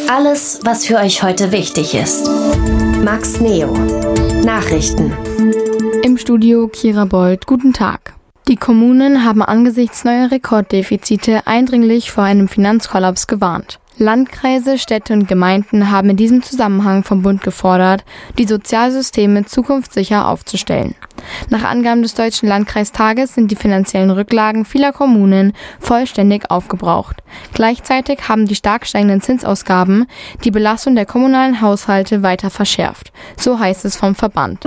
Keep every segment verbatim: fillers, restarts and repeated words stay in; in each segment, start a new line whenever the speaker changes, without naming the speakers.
Alles, was für euch heute wichtig ist. Max Neo. Nachrichten.
Im Studio Kira Bold. Guten Tag. Die Kommunen haben angesichts neuer Rekorddefizite eindringlich vor einem Finanzkollaps gewarnt. Landkreise, Städte und Gemeinden haben in diesem Zusammenhang vom Bund gefordert, die Sozialsysteme zukunftssicher aufzustellen. Nach Angaben des Deutschen Landkreistages sind die finanziellen Rücklagen vieler Kommunen vollständig aufgebraucht. Gleichzeitig haben die stark steigenden Zinsausgaben die Belastung der kommunalen Haushalte weiter verschärft. So heißt es vom Verband.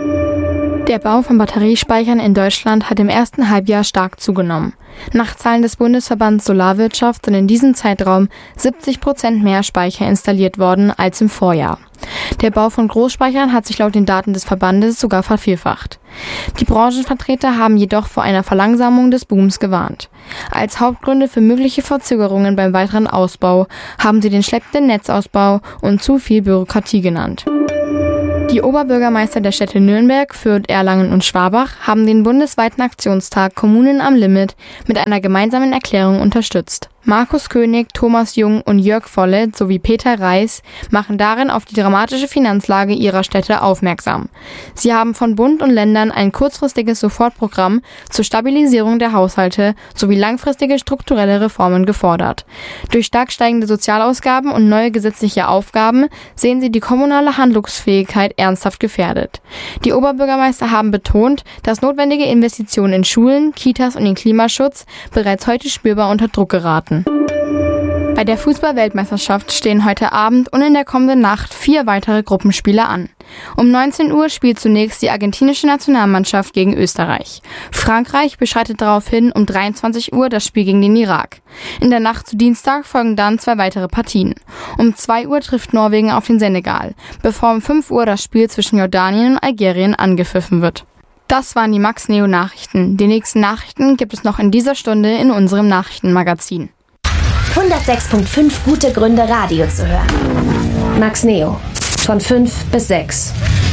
Der Bau von Batteriespeichern in Deutschland hat im ersten Halbjahr stark zugenommen. Nach Zahlen des Bundesverbands Solarwirtschaft sind in diesem Zeitraum siebzig Prozent mehr Speicher installiert worden als im Vorjahr. Der Bau von Großspeichern hat sich laut den Daten des Verbandes sogar vervierfacht. Die Branchenvertreter haben jedoch vor einer Verlangsamung des Booms gewarnt. Als Hauptgründe für mögliche Verzögerungen beim weiteren Ausbau haben sie den schleppenden Netzausbau und zu viel Bürokratie genannt. Die Oberbürgermeister der Städte Nürnberg, Fürth, Erlangen und Schwabach haben den bundesweiten Aktionstag Kommunen am Limit mit einer gemeinsamen Erklärung unterstützt. Markus König, Thomas Jung und Jörg Vollet sowie Peter Reis machen darin auf die dramatische Finanzlage ihrer Städte aufmerksam. Sie haben von Bund und Ländern ein kurzfristiges Sofortprogramm zur Stabilisierung der Haushalte sowie langfristige strukturelle Reformen gefordert. Durch stark steigende Sozialausgaben und neue gesetzliche Aufgaben sehen sie die kommunale Handlungsfähigkeit ernsthaft gefährdet. Die Oberbürgermeister haben betont, dass notwendige Investitionen in Schulen, Kitas und den Klimaschutz bereits heute spürbar unter Druck geraten. Bei der Fußball-Weltmeisterschaft stehen heute Abend und in der kommenden Nacht vier weitere Gruppenspiele an. Um neunzehn Uhr spielt zunächst die argentinische Nationalmannschaft gegen Österreich. Frankreich beschreitet daraufhin um dreiundzwanzig Uhr das Spiel gegen den Irak. In der Nacht zu Dienstag folgen dann zwei weitere Partien. Um zwei Uhr trifft Norwegen auf den Senegal, bevor um fünf Uhr das Spiel zwischen Jordanien und Algerien angepfiffen wird. Das waren die Max Neo Nachrichten. Die nächsten Nachrichten gibt es noch in dieser Stunde in unserem Nachrichtenmagazin.
hundertsechs Komma fünf gute Gründe, Radio zu hören. Max Neo. Von fünf bis sechs.